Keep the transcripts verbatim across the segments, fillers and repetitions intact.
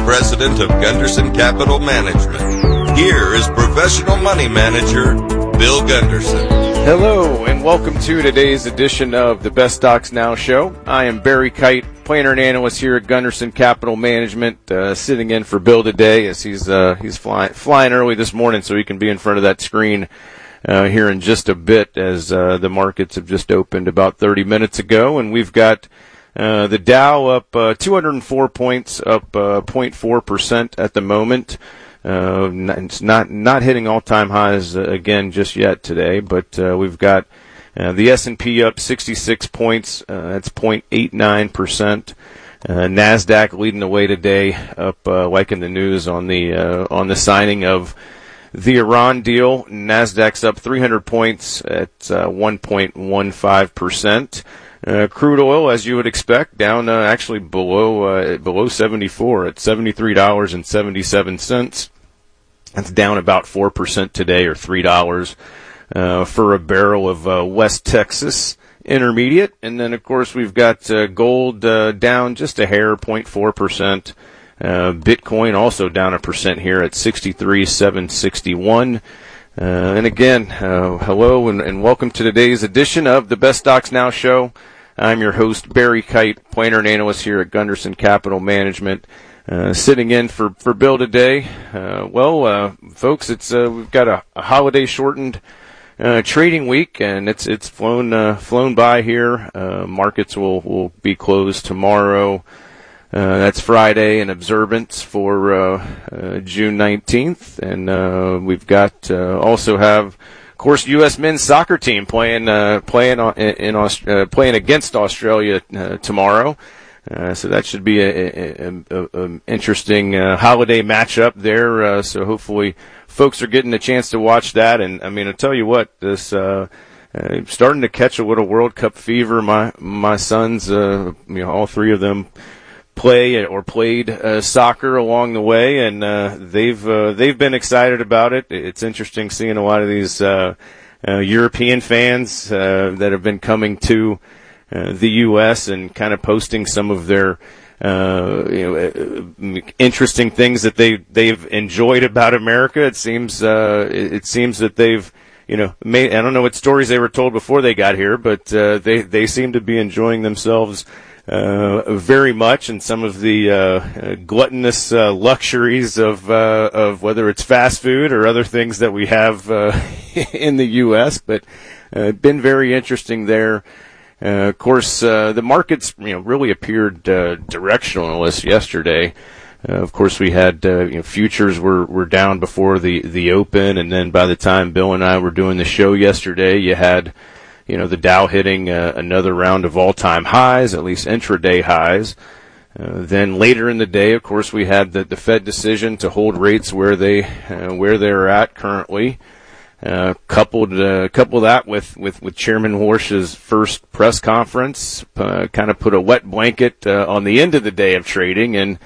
President of Gunderson Capital Management. Here is Professional Money Manager, Bill Gunderson. Hello, and welcome to today's edition of the Best Stocks Now show. I am Barry Kite, planner and analyst here at Gunderson Capital Management, uh, sitting in for Bill today as he's uh, he's flying flying early this morning so he can be in front of that screen uh, here in just a bit as uh, the markets have just opened about thirty minutes ago, and we've got Uh, the Dow up uh, two hundred four points, up uh, zero point four percent at the moment. Uh, it's not not hitting all-time highs uh, again just yet today, but uh, we've got uh, the S and P up sixty-six points. Uh, that's zero point eight nine percent. Uh, NASDAQ leading the way today, up uh, like in the news on the uh, on the signing of the Iran deal. NASDAQ's up three hundred points at uh, one point one five percent. Uh, crude oil, as you would expect, down uh, actually below uh, below seventy-four at seventy-three dollars and seventy-seven cents. That's down about four percent today, or three dollars uh, for a barrel of uh, West Texas Intermediate. And then, of course, we've got uh, gold uh, down just a hair, zero point four percent. Uh, Bitcoin also down a percent here at sixty-three thousand seven hundred sixty-one. Uh, and again, uh, hello and, and welcome to today's edition of the Best Stocks Now show. I'm your host, Barry Kite, planner and analyst here at Gunderson Capital Management, uh, sitting in for, for Bill today. Uh, well, uh, folks, it's, uh, we've got a, a holiday shortened, uh, trading week, and it's, it's flown, uh, flown by here. Uh, markets will, will be closed tomorrow. Uh, that's Friday, an observance for, uh, uh, June nineteenth. And, uh, we've got, uh, also have, of course, U S men's soccer team playing uh, playing in, in Aust- uh, playing against Australia uh, tomorrow. Uh, so that should be a, a, a, a interesting uh, holiday matchup there. Uh, so hopefully, folks are getting a chance to watch that. And I mean, I tell you what, this uh, uh, starting to catch a little World Cup fever. My my sons, uh, you know, all three of them play or played uh, soccer along the way, and uh, they've uh, they've been excited about it. It's interesting seeing a lot of these uh, uh, European fans uh, that have been coming to uh, the U S and kind of posting some of their uh, you know interesting things that they they've enjoyed about America. It seems uh, it seems that they've you know made, I don't know what stories they were told before they got here, but uh, they they seem to be enjoying themselves Uh, very much, and some of the uh, uh, gluttonous uh, luxuries of uh, of whether it's fast food or other things that we have uh, in the U S. But uh, been very interesting there. Uh, of course, uh, the markets you know really appeared uh, directionless yesterday. Uh, of course, we had uh, you know, futures were were down before the the open, and then by the time Bill and I were doing the show yesterday, you had You know, the Dow hitting uh, another round of all-time highs, at least intraday highs. Uh, then later in the day, of course, we had the, the Fed decision to hold rates where they uh, where they're at currently. Uh, coupled uh, couple that with, with, with Chairman Warsh's first press conference, uh, kind of put a wet blanket uh, on the end of the day of trading, and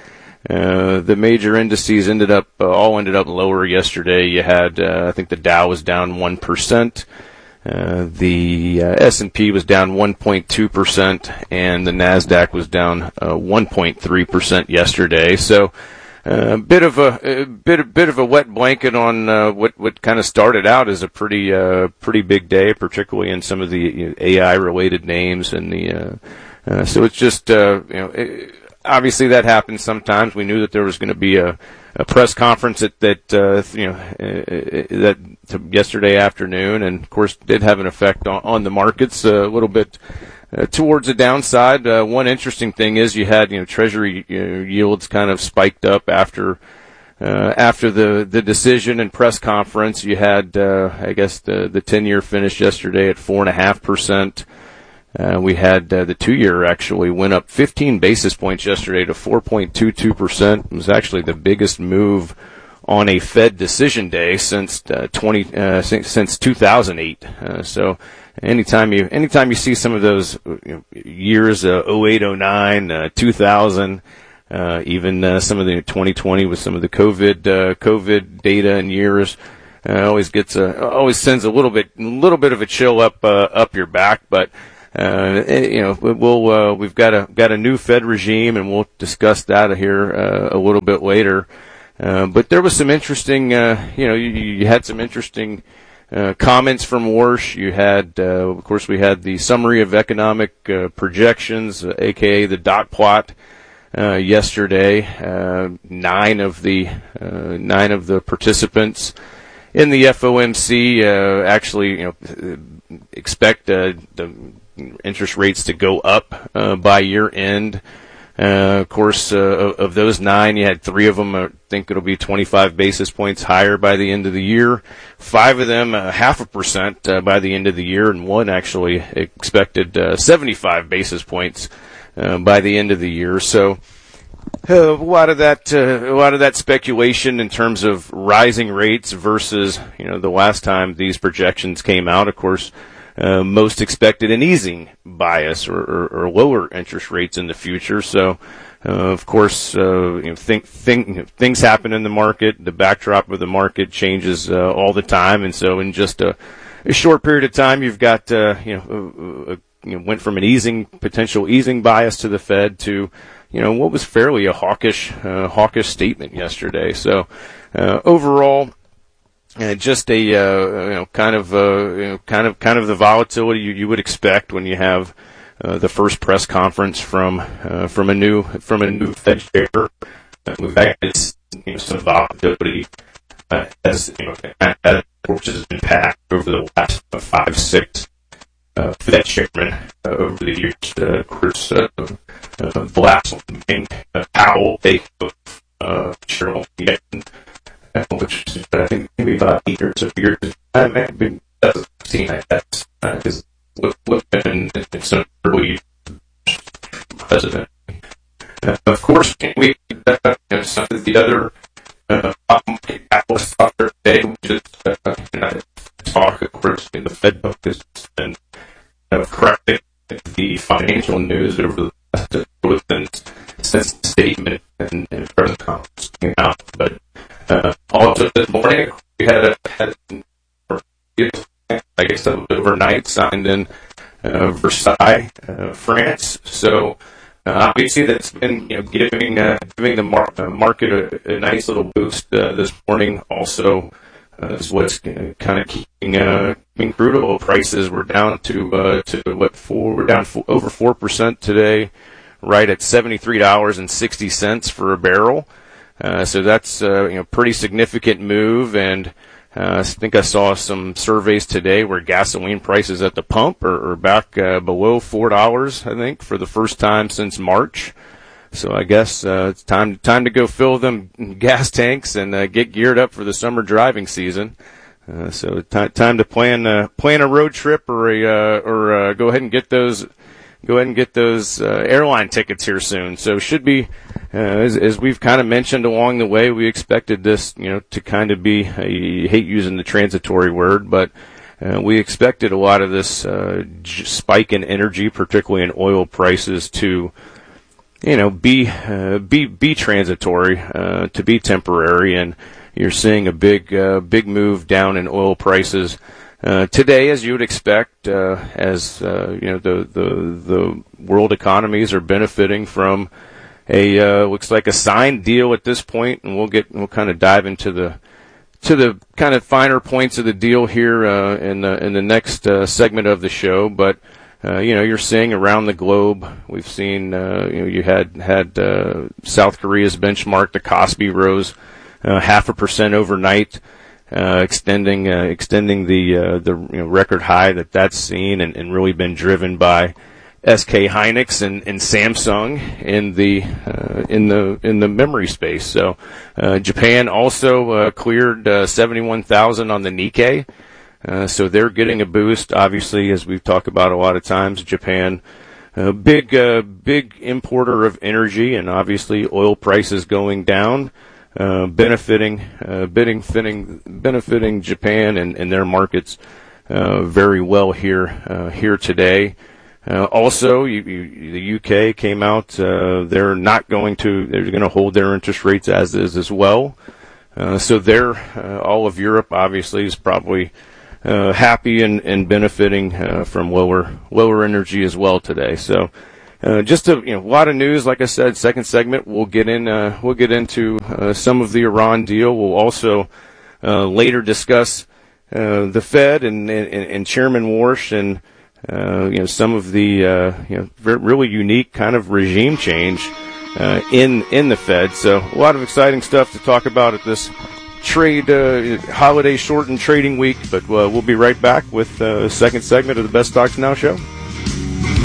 uh, the major indices ended up uh, all ended up lower yesterday. You had uh, I think the Dow was down one percent. Uh, the uh, S and P was down one point two percent, and the NASDAQ was down uh, one point three percent yesterday. So, a uh, bit of a, a bit, a bit of a wet blanket on uh, what what kind of started out as a pretty uh, pretty big day, particularly in some of the you know, A I related names, and the uh, uh, so it's just uh, you know it, obviously that happens sometimes. We knew that there was going to be a a press conference that, that uh, you know, uh, that yesterday afternoon, and of course did have an effect on, on the markets uh, a little bit uh, towards the downside. Uh, one interesting thing is you had, you know, Treasury you know, yields kind of spiked up after uh, after the, the decision and press conference. You had, uh, I guess, the the ten-year finished yesterday at four and a half percent. Uh, we had uh, the two-year actually went up fifteen basis points yesterday to four point two two percent. It was actually the biggest move on a Fed decision day since uh, twenty uh, since, since two thousand eight. Uh, so anytime you anytime you see some of those you know, years, uh, oh eight, oh nine, uh, two thousand, uh, even uh, some of the twenty twenty with some of the COVID uh, COVID data and years. Uh, always gets a, always sends a little bit, little bit of a chill up, uh, up your back. But uh, you know, we'll uh, we've got a got a new Fed regime, and we'll discuss that here uh, a little bit later. Uh, but there was some interesting, uh, you know, you, you had some interesting uh, comments from Warsh. You had, uh, of course, we had the summary of economic uh, projections, uh, aka the dot plot, uh, yesterday. Uh, nine of the uh, nine of the participants in the F O M C uh, actually, you know, expect uh, the interest rates to go up uh, by year end. Uh, of course, uh, of those nine, you had three of them, I think it'll be twenty-five basis points higher by the end of the year. Five of them, uh, half a percent uh, by the end of the year, and one actually expected uh, seventy-five basis points uh, by the end of the year. So uh, a lot of that, uh, a lot of that speculation in terms of rising rates versus, you know, the last time these projections came out, of course. Uh, most expected an easing bias or, or, or lower interest rates in the future. So, uh, of course, uh, you know, think, think, things happen in the market. The backdrop of the market changes uh, all the time, and so in just a, a short period of time, you've got uh, you know, a, a, you know, went from an easing potential easing bias to the Fed to, you know, what was fairly a hawkish uh, hawkish statement yesterday. So, uh, overall. Uh, just a uh, you know kind of uh, you know kind of kind of the volatility you, you would expect when you have uh, the first press conference from uh, from a new from a new Fed chair. Uh, we've had this, you know, some volatility uh, as you know as which has been packed over the last uh, five six uh, Fed chairmen uh, over the years. Uh, of course, uh, uh, the last one being uh, Powell, Baker, uh, Cheryl Yellen. Which is, I think, maybe about eight years of years. I haven't been seen that because we've been in some early president. Uh, of course, we uh, you know, some of the other uh, capitalists out there today, which is uh, you know, talk, of course, in the Fed book has been uh, correcting the financial news over the last since the statement and, and press conference came out, but. Uh, also this morning, we had a, had a I guess overnight signed in uh, Versailles, uh, France. So uh, obviously that's been, you know, giving uh, giving the mar- uh, market a, a nice little boost uh, this morning. Also, uh, is what's uh, kind of keeping uh, keeping crude oil prices. We're down to uh, to what four? We're down f- over four percent today, right at seventy three dollars and sixty cents for a barrel. Uh, so that's, uh, you know, pretty significant move. And, uh, I think I saw some surveys today where gasoline prices at the pump are, are back, uh, below four dollars, I think, for the first time since March. So I guess, uh, it's time, time to go fill them gas tanks and, uh, get geared up for the summer driving season. Uh, so t- time to plan, uh, plan a road trip or a, uh, or, uh, go ahead and get those, go ahead and get those, uh, airline tickets here soon. So should be, Uh, as, as we've kind of mentioned along the way, we expected this, you know, to kind of be, I hate using the transitory word, but uh, we expected a lot of this uh, j- spike in energy, particularly in oil prices, to, you know, be uh, be be transitory, uh, to be temporary, and you're seeing a big uh, big move down in oil prices uh, today, as you would expect, uh, as uh, you know, the the the world economies are benefiting from. A uh, looks like a signed deal at this point, and we'll get we'll kind of dive into the to the kind of finer points of the deal here uh, in the in the next uh, segment of the show. But uh, you know, you're seeing around the globe, we've seen uh, you know you had had uh, South Korea's benchmark, the Kospi rose uh, half a percent overnight, uh, extending uh, extending the uh, the you know, record high that that's seen, and, and really been driven by S K Hynix and, and Samsung in the uh, in the in the memory space. So uh, Japan also uh, cleared uh, seventy-one thousand on the Nikkei. Uh, so they're getting a boost. Obviously, as we've talked about a lot of times, Japan, a big uh, big importer of energy, and obviously oil prices going down, uh, benefiting uh, bidding fitting benefiting Japan and, and their markets uh, very well here uh, here today. Uh, also, you, you, the U K came out. Uh, they're not going to. They're going to hold their interest rates as is as well. Uh, so, they're uh, all of Europe obviously is probably uh, happy and, and benefiting uh, from lower lower energy as well today. So. Uh, just a you know, lot of news. Like I said, second segment we'll get in. Uh, we'll get into uh, some of the Iran deal. We'll also uh, later discuss uh, the Fed and, and, and Chairman Warsh and uh, you know some of the uh, you know really unique kind of regime change uh, in in the Fed. So a lot of exciting stuff to talk about at this trade uh, holiday shortened trading week. But uh, we'll be right back with uh, the second segment of the Best Stocks Now show.